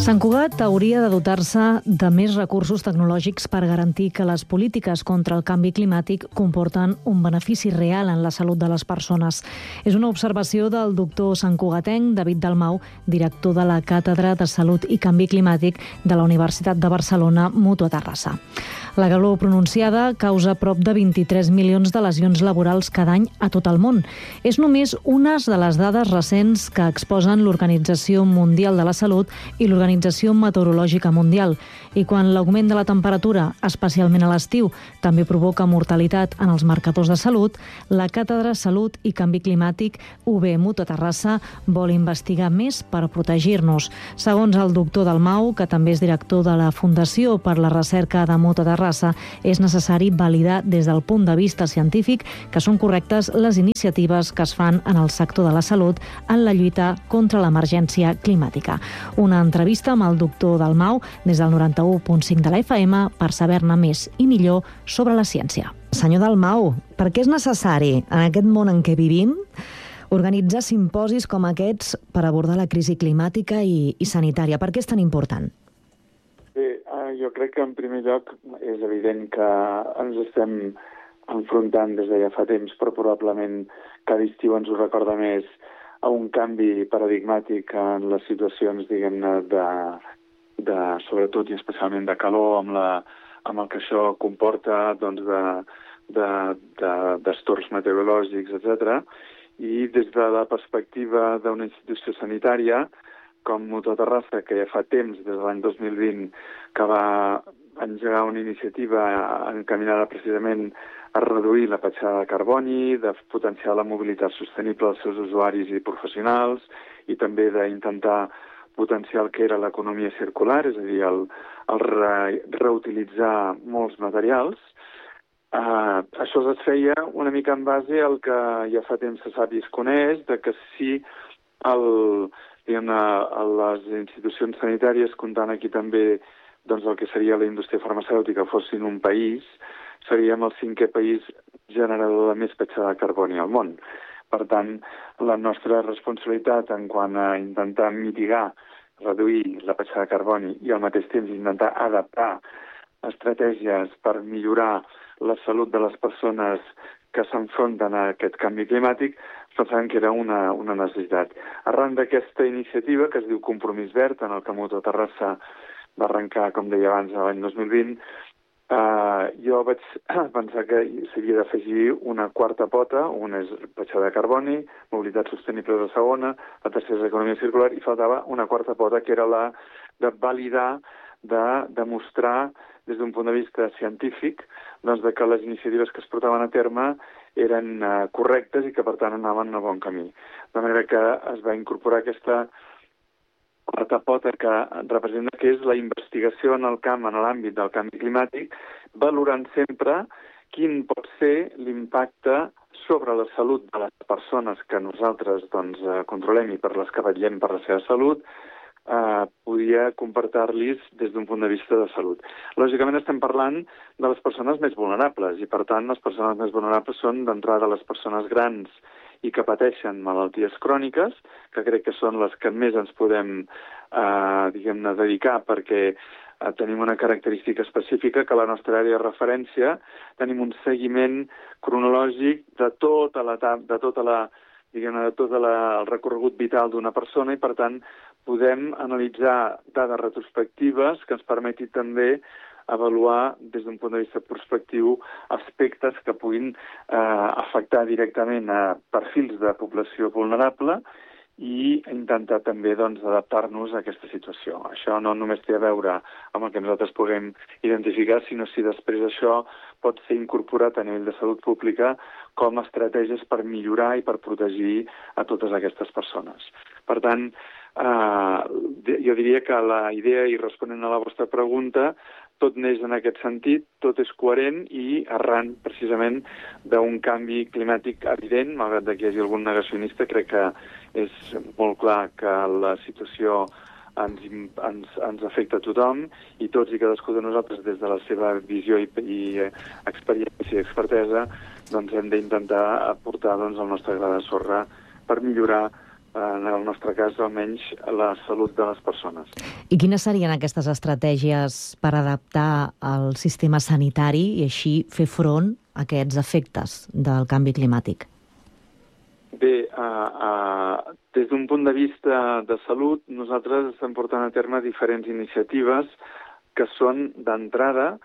Sant Cugat hauria de dotar-se de més recursos tecnològics per garantir que les polítiques contra el canvi climàtic comporten un benefici real en la salut de les persones. És una observació del doctor santcugatenc David Dalmau, director de la Càtedra de Salut i Canvi Climàtic de la Universitat de Barcelona, Mútua Terrassa. La calor pronunciada causa prop de 23 milions de lesions laborals cada any a tot el món. És només unes de les dades recents que exposen l'Organització Mundial de la Salut i l'Organització Meteorològica Mundial. I quan l'augment de la temperatura, especialment a l'estiu, també provoca mortalitat en els marcadors de salut, la Càtedra Salut i Canvi Climàtic UB Mútua Terrassa vol investigar més per protegir-nos. Segons el doctor Dalmau, que també és director de la Fundació per la Recerca de Mútua Terrassa, és necessari validar des del punt de vista científic que són correctes les iniciatives que es fan en el sector de la salut en la lluita contra l'emergència climàtica. Una entrevista amb el doctor Dalmau des del 91.5 de la FM per saber-ne més i millor sobre la ciència. Senyor Dalmau, per què és necessari, en aquest món en què vivim, organitzar simposis com aquests per abordar la crisi climàtica i sanitària? Per què és tan important? Bé, jo crec que en primer lloc és evident que ens estem enfrontant des de ja fa temps, però probablement cada estiu ens ho recorda més, a un canvi paradigmàtic en les situacions, diguem-ne, de sobretot i especialment de calor, amb el que això comporta, doncs, d'estorns meteorològics, etc. I des de la perspectiva d'una institució sanitària, com Mútua Terrassa, que ja fa temps, des de l'any 2020, que va engegar una iniciativa encaminada precisament a reduir la petjada de carboni, de potenciar la mobilitat sostenible dels seus usuaris i professionals, i també d'intentar potenciar el que era l'economia circular, és a dir, el reutilitzar molts materials. Això es feia una mica en base al que ja fa temps se sap i es coneix, de que si les institucions sanitàries, comptant aquí també doncs, el que seria la indústria farmacèutica, fossin un país, seríem el 5è país generador de més petjada de carboni al món. Per tant, la nostra responsabilitat en quant a intentar mitigar, reduir la petjada de carboni i al mateix temps intentar adaptar estratègies per millorar la salut de les persones que s'enfronten a aquest canvi climàtic, pensàvem que era una necessitat. Arran d'aquesta iniciativa, que es diu Compromís Verd, en el que Mútua Terrassa va arrencar, com deia abans, l'any 2020, jo vaig pensar que s'havia d'afegir una quarta pota, una és petjada de carboni, mobilitat sostenible de la segona, la tercera és economia circular, i faltava una quarta pota, que era la de validar, de demostrar des d'un punt de vista científic doncs, que les iniciatives que es portaven a terme eren correctes i que, per tant, anaven en el bon camí. De manera que es va incorporar aquesta quarta pota que representa que és la investigació en el camp, en l'àmbit del canvi climàtic, valorant sempre quin pot ser l'impacte sobre la salut de les persones que nosaltres doncs, controlem i per les que vetllem per la seva salut, podia comportar-los des d'un punt de vista de salut. Lògicament estem parlant de les persones més vulnerables i, per tant, les persones més vulnerables són d'entrada les persones grans i que pateixen malalties cròniques, que crec que són les que més ens podem diguem-ne dedicar perquè tenim una característica específica que a la nostra àrea de referència tenim un seguiment cronològic de tot el recorregut vital d'una persona i, per tant, podem analitzar dades retrospectives que ens permetin també avaluar des d'un punt de vista prospectiu aspectes que puguin afectar directament a perfils de població vulnerable i intentar també doncs, adaptar-nos a aquesta situació. Això no només té a veure amb el que nosaltres puguem identificar, sinó si després això pot ser incorporat a nivell de salut pública com a estratègies per millorar i per protegir a totes aquestes persones. Per tant, jo diria que la idea, i responent a la vostra pregunta, tot neix en aquest sentit, tot és coherent i arran precisament d'un canvi climàtic evident, malgrat que hi hagi algun negacionista, crec que és molt clar que la situació ens afecta a tothom i tots i cadascú de nosaltres des de la seva visió i experiència i expertesa doncs hem d'intentar aportar el nostre gra de sorra per millorar en el nostre cas, almenys, la salut de les persones. I quines serien aquestes estratègies per adaptar el sistema sanitari i així fer front a aquests efectes del canvi climàtic? Bé, des d'un punt de vista de salut, nosaltres estem portant a terme diferents iniciatives que són, d'entrada,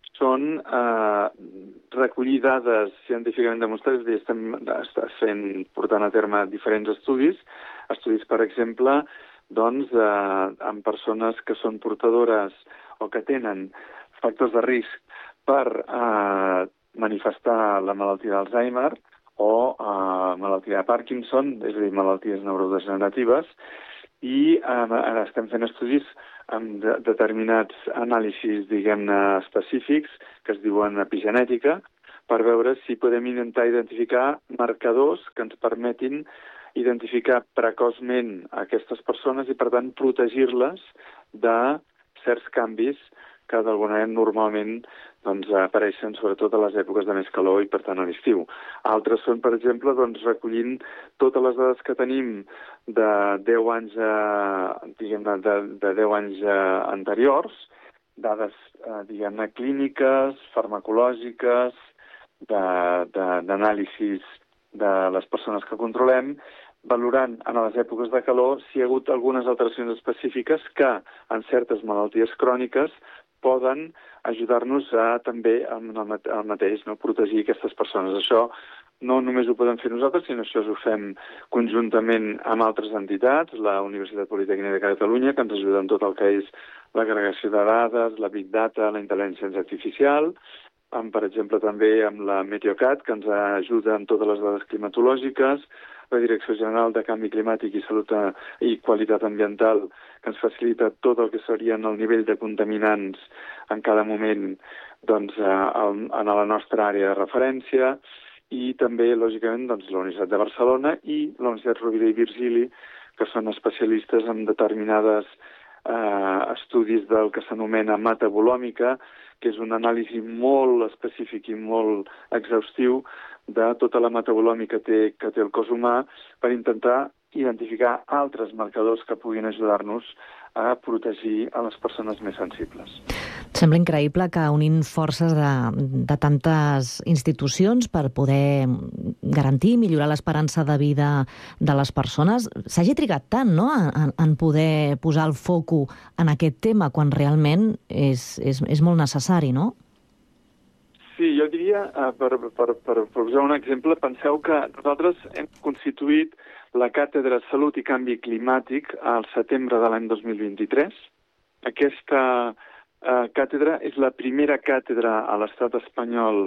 recollir dades científicament demostrades, és a dir, portant a terme diferents estudis, per exemple, doncs, amb persones que són portadores o que tenen factors de risc per manifestar la malaltia d'Alzheimer o malaltia de Parkinson, és a dir, malalties neurodegeneratives, i ara estem fent estudis amb determinats anàlisis, diguem-ne, específics, que es diuen epigenètica, per veure si podem intentar identificar marcadors que ens permetin identificar precoçment aquestes persones i, per tant, protegir-les de certs canvis que d'alguna manera normalment doncs, apareixen sobretot a les èpoques de més calor i, per tant, a l'estiu. Altres són, per exemple, doncs, recollint totes les dades que tenim de 10 anys, de 10 anys anteriors, dades, diguem-ne, clíniques, farmacològiques, d'anàlisis de les persones que controlem, valorant en les èpoques de calor si hi ha hagut algunes alteracions específiques que, en certes malalties cròniques, poden ajudar-nos a també el mateix, no? Protegir aquestes persones. Això no només ho podem fer nosaltres, sinó això ho fem conjuntament amb altres entitats, la Universitat Politècnica de Catalunya, que ens ajuda en tot el que és l'agregació de dades, la Big Data, la intel·ligència artificial, per exemple també amb la Meteocat, que ens ajuda en totes les dades climatològiques, la Direcció General de Canvi Climàtic i Salut i Qualitat Ambiental, que ens facilita tot el que serien el nivell de contaminants en cada moment doncs, en la nostra àrea de referència, i també, lògicament, doncs, la Universitat de Barcelona i la Universitat Rovira i Virgili, que són especialistes en determinades estudis del que s'anomena metabolòmica, que és un anàlisi molt específic i molt exhaustiu de tota la metabolòmica que té el cos humà per intentar identificar altres marcadors que puguin ajudar-nos a protegir a les persones més sensibles. Sembla increïble que unint forces de tantes institucions per poder garantir i millorar l'esperança de vida de les persones s'hagi trigat tant, no?, en poder posar el foco en aquest tema quan realment és molt necessari, no? Sí, jo diria, per posar un exemple, penseu que nosaltres hem constituït la Càtedra Salut i Canvi Climàtic al setembre de l'any 2023. Aquesta càtedra és la primera càtedra a l'estat espanyol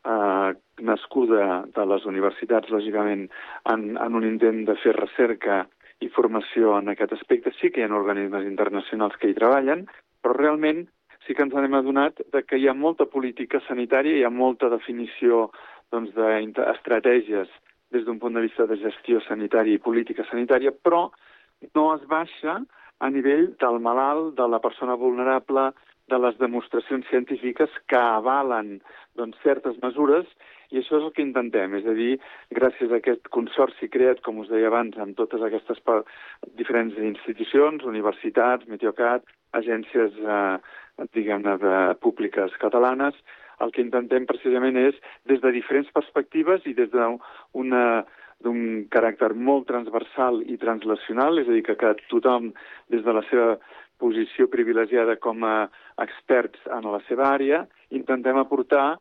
nascuda de les universitats, lògicament, en un intent de fer recerca i formació en aquest aspecte. Sí que hi ha organismes internacionals que hi treballen, però realment sí que ens hem adonat que hi ha molta política sanitària, hi ha molta definició d'estratègies des d'un punt de vista de gestió sanitària i política sanitària, però no es baixa a nivell del malalt, de la persona vulnerable, de les demostracions científiques que avalen certes mesures, i això és el que intentem, és a dir, gràcies a aquest consorci creat, com us deia abans, amb totes aquestes diferents institucions, universitats, Meteocat, agències, diguem-ne, públiques catalanes, el que intentem precisament és, des de diferents perspectives i des d'un caràcter molt transversal i translacional, és a dir, que tothom, des de la seva posició privilegiada com a experts en la seva àrea, intentem aportar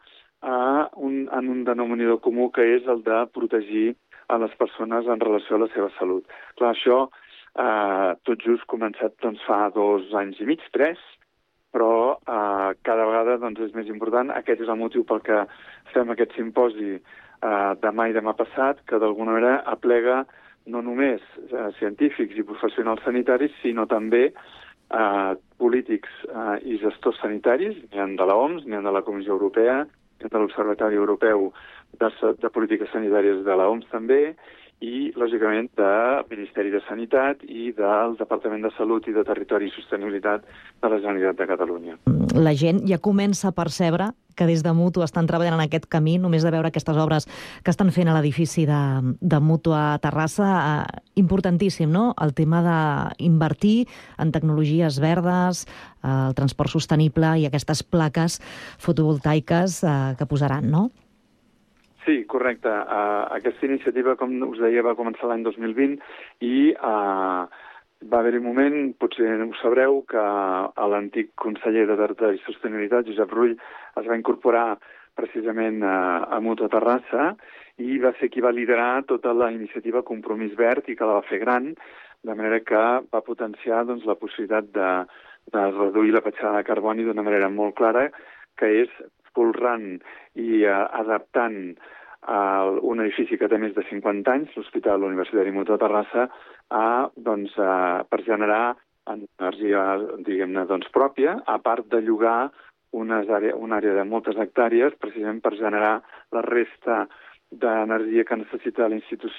en un denominador comú que és el de protegir a les persones en relació a la seva salut. Clar, això tot just començat fa 2 anys i mig, 3, però cada vegada és més important. Aquest és el motiu pel que fem aquest simposi demà i demà passat, que d'alguna manera aplega no només científics i professionals sanitaris, sinó també polítics i gestors sanitaris, n'hi ha de l'OMS, n'hi ha de la Comissió Europea, n'hi ha de l'Observatori Europeu de Polítiques Sanitàries de l'OMS també, i, lògicament, del Ministeri de Sanitat i del Departament de Salut i de Territori i Sostenibilitat de la Generalitat de Catalunya. La gent ja comença a percebre que des de Mutu estan treballant en aquest camí, només de veure aquestes obres que estan fent a l'edifici de Mutu a Terrassa. Importantíssim, no?, el tema d'invertir en tecnologies verdes, el transport sostenible i aquestes plaques fotovoltaiques que posaran, no? Sí, correcte. Aquesta iniciativa, com us deia, va començar l'any 2020 i va haver-hi un moment, potser ho sabreu, que l'antic conseller de Territori i Sostenibilitat, Josep Rull, es va incorporar precisament a Mutu a Terrassa i va ser qui va liderar tota la iniciativa Compromís Verd i que la va fer gran, de manera que va potenciar la possibilitat de reduir la petjada de carboni d'una manera molt clara, que és folrant i adaptant un edifici que té més de 50 anys, l'Hospital Universitari Mutu a Terrassa, per generar energia, diguem-ne, pròpia, a part de llogar una àrea de moltes hectàrees, precisament per generar la resta d'energia que necessita la institució